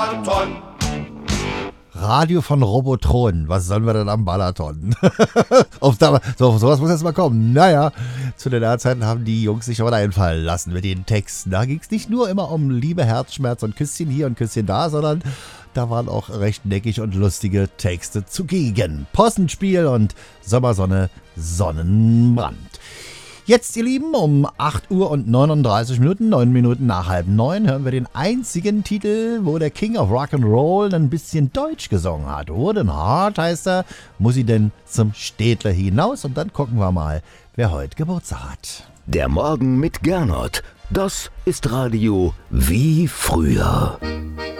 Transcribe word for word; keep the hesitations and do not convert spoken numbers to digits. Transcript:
Radio von Robotron. Was sollen wir denn am Balaton? auf, da, so, auf sowas muss jetzt mal kommen. Naja, zu den Zeiten haben die Jungs sich aber einfallen lassen mit den Texten. Da ging es nicht nur immer um Liebe, Herzschmerz und Küsschen hier und Küsschen da, sondern da waren auch recht neckig und lustige Texte zugegen. Possenspiel und Sommersonne, Sonnenbrand. Jetzt, ihr Lieben, um acht Uhr und neununddreißig Minuten, neun Minuten nach halb neun, hören wir den einzigen Titel, wo der King of Rock'n'Roll ein bisschen Deutsch gesungen hat. Wooden Heart heißt er, muss sie denn zum Städtler hinaus? Und dann gucken wir mal, wer heute Geburtstag hat. Der Morgen mit Gernot, das ist Radio wie früher.